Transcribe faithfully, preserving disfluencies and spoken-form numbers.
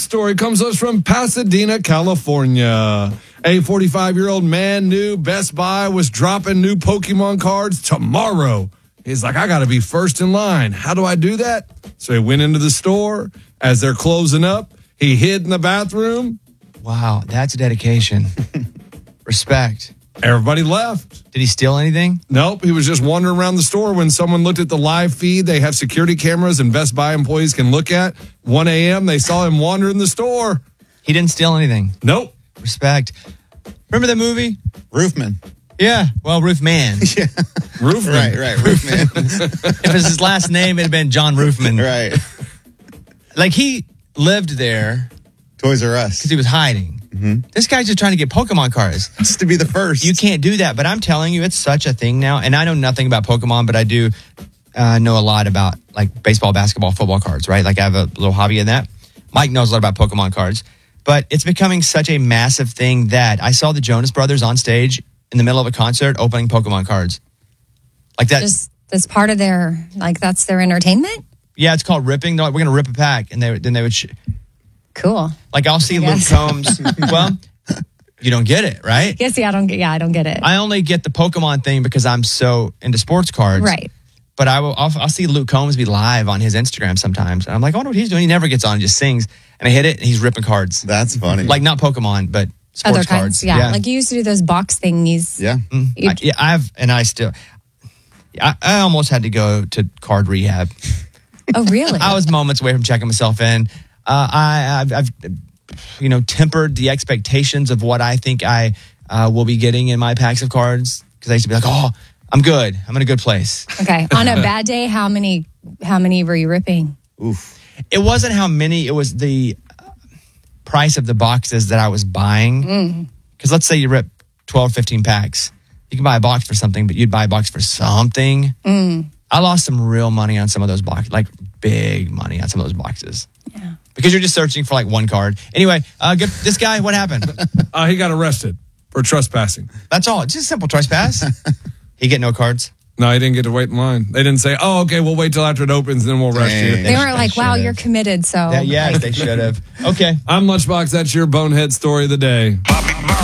story comes to us from Pasadena, California. A forty-five-year-old man knew Best Buy was dropping new Pokemon cards tomorrow. He's like, I got to be first in line. How do I do that? So he went into the store. As they're closing up, he hid in the bathroom. Wow, that's dedication. Respect. Everybody left. Did he steal anything? Nope. He was just wandering around the store. When someone looked at the live feed, they have security cameras and Best Buy employees can look at. one a.m., they saw him wandering the store. He didn't steal anything. Nope. Respect. Remember that movie? Roofman. Yeah. Well, Roofman. Yeah. Roofman. Right, right. Roofman. If it was his last name, it'd have been John Roofman. Right. Like, he lived there Toys R Us. because he was hiding. Mm-hmm. This guy's just trying to get Pokemon cards. Just to be the first. You can't do that, but I'm telling you, it's such a thing now. And I know nothing about Pokemon, but I do uh, know a lot about like baseball, basketball, football cards, right? Like I have a little hobby in that. Mike knows a lot about Pokemon cards, but it's becoming such a massive thing that I saw the Jonas Brothers on stage in the middle of a concert opening Pokemon cards. Like that. Just that's part of their, like that's their entertainment? Yeah, it's called ripping. They're like, we're going to rip a pack. And they, then they would... Sh- Cool. Like I'll see Luke Combs. Well, you don't get it, right? Yes, yeah, I don't get. Yeah, I don't get it. I only get the Pokemon thing because I'm so into sports cards, right? But I will. I'll, I'll see Luke Combs be live on his Instagram sometimes, and I'm like, I wonder what he's doing. He never gets on; he just sings, and I hit it, and he's ripping cards. That's funny. Like not Pokemon, but sports Other kinds, cards. yeah. yeah. Like you used to do those box thingies. Yeah. Mm. I, yeah, I've and I still. I, I almost had to go to card rehab. Oh, really? I was moments away from checking myself in. Uh, I, I've, I've, you know, tempered the expectations of what I think I uh, will be getting in my packs of cards because I used to be like, oh, I'm good. I'm in a good place. Okay. On a bad day, how many? How many were you ripping? Oof. It wasn't how many. It was the price of the boxes that I was buying. Because mm. let's say you rip twelve, fifteen packs. You can buy a box for something, but you'd buy a box for something. Mm. I lost some real money on some of those boxes, like big money on some of those boxes. Yeah. Because you're just searching for like one card. Anyway, uh, good, this guy, what happened? Uh, he got arrested for trespassing. That's all. It's just a simple trespass. He get no cards? No, he didn't get to wait in line. They didn't say, oh, okay, we'll wait till after it opens, then we'll arrest you. They weren't like, wow, you're committed, so. Yeah, yes, they should have. Okay. I'm Lunchbox. That's your bonehead story of the day.